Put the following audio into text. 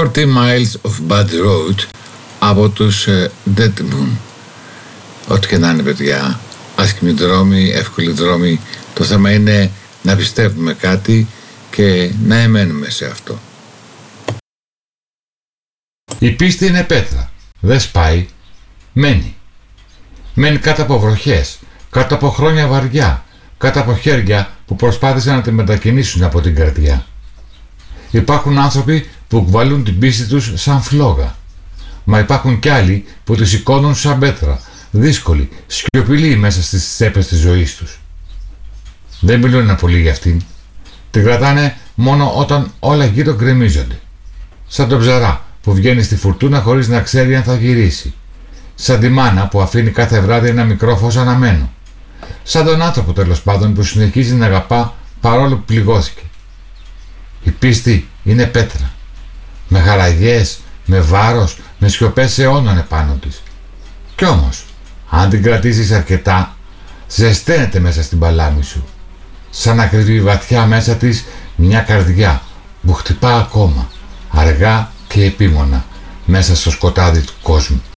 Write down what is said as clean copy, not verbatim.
40 Miles of Bad Road από τους Dead Moon. Ό,τι και να είναι, παιδιά, άσχημοι δρόμοι, εύκολοι δρόμοι, το θέμα είναι να πιστεύουμε κάτι και να εμένουμε σε αυτό. Η πίστη είναι πέτρα, δεν σπάει, μένει. Μένει κάτω από βροχές, κάτω από χρόνια βαριά, κάτω από χέρια που προσπάθησαν να τη μετακινήσουν από την καρδιά. Υπάρχουν άνθρωποι που κουβαλούν την πίστη τους σαν φλόγα, μα υπάρχουν κι άλλοι που τη σηκώνουν σαν πέτρα, δύσκολοι, σιωπηλοί μέσα στις τσέπες της ζωής τους. Δεν μιλούν πολύ για αυτήν. Την κρατάνε μόνο όταν όλα γύρω γκρεμίζονται. Σαν τον ψαρά που βγαίνει στη φουρτούνα χωρίς να ξέρει αν θα γυρίσει. Σαν τη μάνα που αφήνει κάθε βράδυ ένα μικρό φως αναμένο. Σαν τον άνθρωπο, τέλος πάντων, που συνεχίζει να αγαπά παρόλο που πληγώθηκε. Η πίστη είναι πέτρα. Με χαραγιές, με βάρος, με σιωπές αιώνων επάνω της. Κι όμως, αν την κρατήσεις αρκετά, ζεσταίνεται μέσα στην παλάμη σου. Σαν να κρύβει βαθιά μέσα της μια καρδιά που χτυπά ακόμα, αργά και επίμονα, μέσα στο σκοτάδι του κόσμου.